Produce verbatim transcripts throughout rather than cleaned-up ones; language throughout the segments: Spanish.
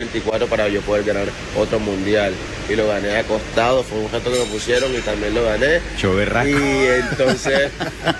veinticuatro para yo poder ganar otro mundial. Y lo gané acostado, fue un reto que me pusieron y también lo gané. Choverraco. Y entonces,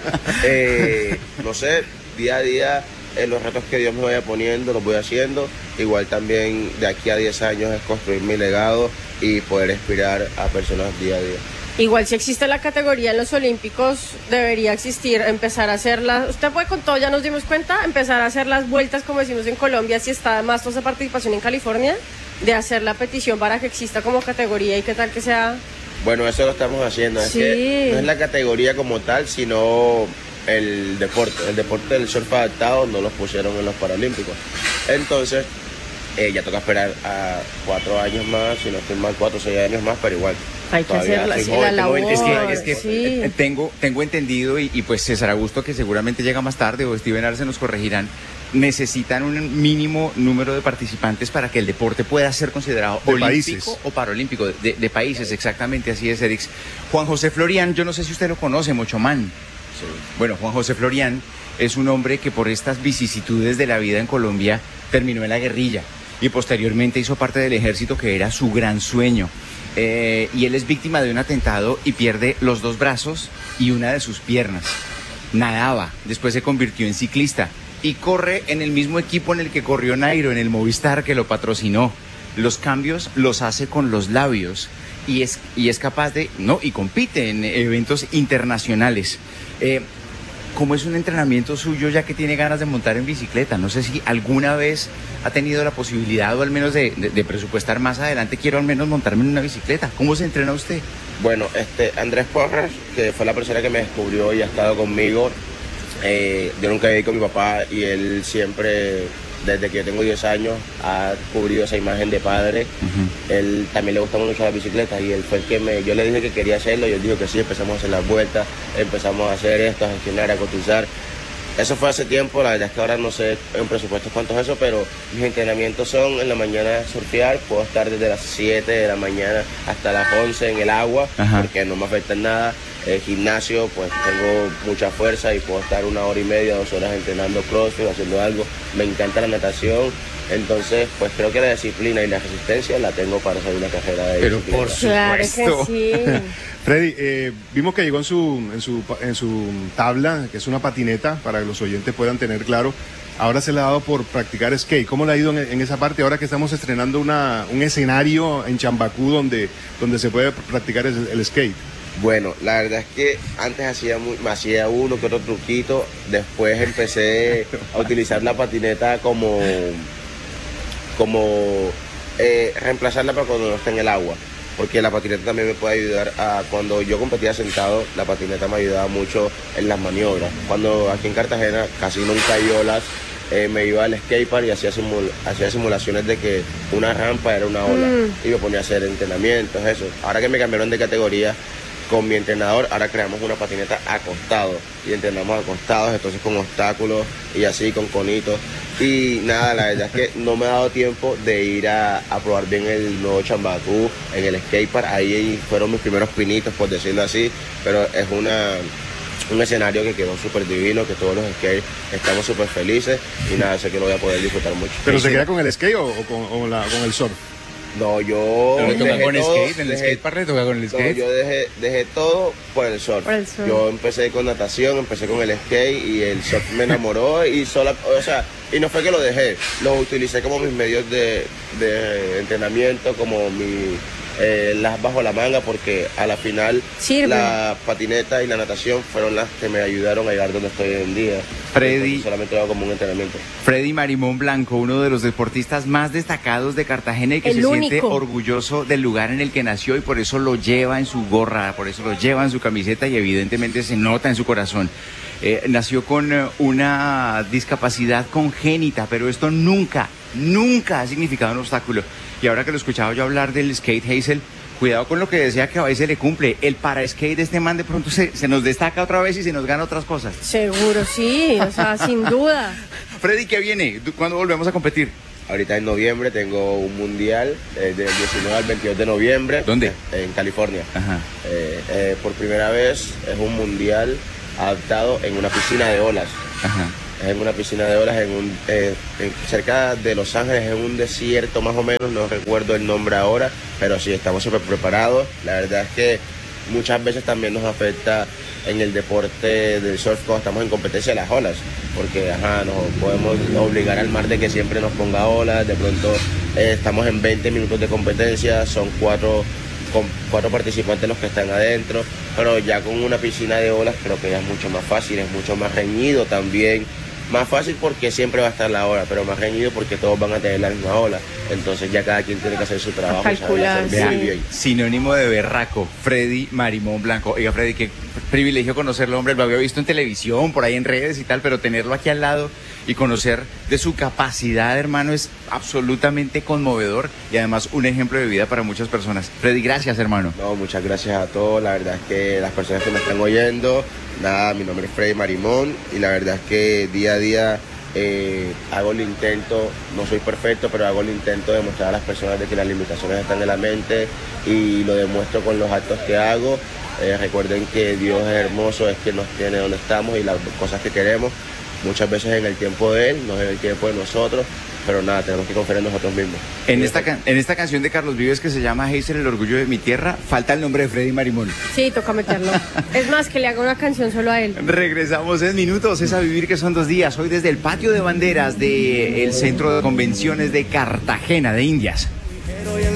eh, no sé, día a día, eh, los retos que Dios me vaya poniendo, los voy haciendo. Igual también de aquí a diez años es construir mi legado y poder inspirar a personas día a día. Igual si existe la categoría en los Olímpicos, debería existir, empezar a hacerlas. Usted puede con todo, ya nos dimos cuenta, empezar a hacer las vueltas, como decimos en Colombia, si está más toda esa participación en California, de hacer la petición para que exista como categoría y qué tal que sea. Bueno, eso lo estamos haciendo, es Sí. que no es la categoría como tal, sino el deporte. El deporte del surf adaptado no los pusieron en los Paralímpicos. Entonces, eh, ya toca esperar a cuatro años más, si no estoy mal, cuatro o seis años más, pero igual. Hay que todavía hacerla, soy sí, joven, la tengo labor. veinticinco Es que, es que Sí. eh, tengo, tengo entendido, y, y pues César Augusto, que seguramente llega más tarde, o Steven Arce nos corregirán, necesitan un mínimo número de participantes para que el deporte pueda ser considerado De olímpico países. o paralímpico, de, de países, exactamente, así es, Erix. Juan José Florian, yo no sé si usted lo conoce, Mochomán. Sí. Bueno, Juan José Florian es un hombre que por estas vicisitudes de la vida en Colombia terminó en la guerrilla y posteriormente hizo parte del ejército, que era su gran sueño. Eh, y él es víctima de un atentado y pierde los dos brazos y una de sus piernas. Nadaba, después se convirtió en ciclista y corre en el mismo equipo en el que corrió Nairo, en el Movistar, que lo patrocinó. Los cambios los hace con los labios y es, y es capaz de, no, y compite en eventos internacionales. Eh, ¿Cómo es un entrenamiento suyo, ya que tiene ganas de montar en bicicleta? No sé si alguna vez ha tenido la posibilidad, o al menos de, de, de presupuestar más adelante, quiero al menos montarme en una bicicleta. ¿Cómo se entrena usted? Bueno, este Andrés Porras, que fue la persona que me descubrió y ha estado conmigo, eh, yo nunca viví con mi papá y él siempre, desde que yo tengo diez años, ha cubrido esa imagen de padre. Uh-huh. Él también le gusta mucho la bicicleta y él fue el que me, yo le dije que quería hacerlo y él dijo que sí, empezamos a hacer las vueltas, empezamos a hacer esto, a gestionar, a cotizar. Eso fue hace tiempo, la verdad es que ahora no sé en presupuestos cuánto es eso, pero mis entrenamientos son en la mañana surfear, puedo estar desde las siete de la mañana hasta las once en el agua, Ajá. porque no me afecta en nada. El gimnasio, pues tengo mucha fuerza y puedo estar una hora y media, dos horas entrenando crossfit, haciendo algo. Me encanta la natación, entonces pues creo que la disciplina y la resistencia la tengo para hacer una carrera de Pero disciplina. por supuesto. Claro que sí. Freddy, eh, vimos que llegó en su, en, su, en su tabla, que es una patineta, para que los oyentes puedan tener claro. Ahora se le ha dado por practicar skate. ¿Cómo le ha ido en, en esa parte ahora que estamos estrenando una, un escenario en Chambacú donde, donde se puede practicar el, el skate? Bueno, la verdad es que antes hacía, muy, me hacía uno que otro truquito, después empecé a utilizar la patineta como, como eh, reemplazarla para cuando no esté en el agua, porque la patineta también me puede ayudar a, cuando yo competía sentado, la patineta me ayudaba mucho en las maniobras. Cuando aquí en Cartagena casi nunca hay olas, eh, me iba al skatepark y hacía, simul, hacía simulaciones de que una rampa era una ola mm. y me ponía a hacer entrenamientos, eso. Ahora que me cambiaron de categoría, con mi entrenador, ahora creamos una patineta acostado y entrenamos acostados, entonces con obstáculos y así, con conitos. Y nada, la verdad es que no me ha dado tiempo de ir a, a probar bien el nuevo Chambacú en el skatepark. Ahí fueron mis primeros pinitos, por decirlo así, pero es una, un escenario que quedó súper divino, que todos los skates estamos súper felices y nada, sé que lo voy a poder disfrutar mucho. ¿Pero se queda con el skate o, o, con, o la, con el surf? No, yo ¿Pero le toca con todo, skate? ¿En el dejé, skatepark le toca con el skate? No, yo dejé, dejé todo por el surf. Por el surf. Yo empecé con natación, empecé con el skate y el surf me enamoró y sola, o sea, y no fue que lo dejé, lo utilicé como mis medios de, de entrenamiento, como mi eh, las bajo la manga, porque a la final Sirve. La patineta y la natación fueron las que me ayudaron a llegar donde estoy hoy en día. Freddy, solamente lo hago como un entrenamiento. Freddy Marimón Blanco, uno de los deportistas más destacados de Cartagena y que el se único. siente orgulloso del lugar en el que nació y por eso lo lleva en su gorra, por eso lo lleva en su camiseta y evidentemente se nota en su corazón. Eh, nació con eh, una discapacidad congénita, pero esto nunca, nunca ha significado un obstáculo. Y ahora que lo escuchaba yo hablar del skate, Hazel, cuidado con lo que decía, que a veces le cumple. El para skate de este man de pronto se, se nos destaca otra vez y se nos gana otras cosas. Seguro, sí, o sea, sin duda. Freddy, ¿qué viene? ¿Cuándo volvemos a competir? Ahorita en noviembre tengo un mundial, eh, del diecinueve al veintidós de noviembre. ¿Dónde? Eh, en California. Ajá. Eh, eh, por primera vez es un mundial adaptado en una piscina de olas. Ajá. es en una piscina de olas, en un, eh, en- cerca de Los Ángeles, en un desierto más o menos, no recuerdo el nombre ahora, pero sí, estamos súper preparados. La verdad es que muchas veces también nos afecta en el deporte del surf cuando estamos en competencia de las olas, porque ajá, nos podemos obligar al mar de que siempre nos ponga olas, de pronto eh, estamos en veinte minutos de competencia, son cuatro, con, cuatro participantes los que están adentro, pero ya con una piscina de olas creo que ya es mucho más fácil, es mucho más reñido también. Más fácil porque siempre va a estar la ola, pero más reñido porque todos van a tener la misma ola. Entonces ya cada quien tiene que hacer su trabajo y saber calcular, hacer muy sí. bien. Sinónimo de berraco, Freddy Marimón Blanco. Oiga, Freddy, qué privilegio conocerlo, hombre. Lo había visto en televisión, por ahí en redes y tal, pero tenerlo aquí al lado y conocer de su capacidad, hermano, es absolutamente conmovedor y además un ejemplo de vida para muchas personas. Freddy, gracias, hermano. No, muchas gracias a todos. La verdad es que las personas que me están oyendo, nada, mi nombre es Freddy Marimón y la verdad es que día a día eh, hago el intento, no soy perfecto, pero hago el intento de mostrar a las personas de que las limitaciones están en la mente y lo demuestro con los actos que hago. Eh, recuerden que Dios es hermoso, es que nos tiene donde estamos y las cosas que queremos, muchas veces en el tiempo de Él, no en el tiempo de nosotros, pero nada, tenemos que confiar en nosotros mismos. En esta, can- en esta canción de Carlos Vives que se llama Hazel, el orgullo de mi tierra, falta el nombre de Freddy Marimón. Sí, toca meterlo. Es más, que le haga una canción solo a él. Regresamos en minutos, es a vivir que son dos días. Hoy desde el patio de banderas del Centro de Convenciones de Cartagena de Indias.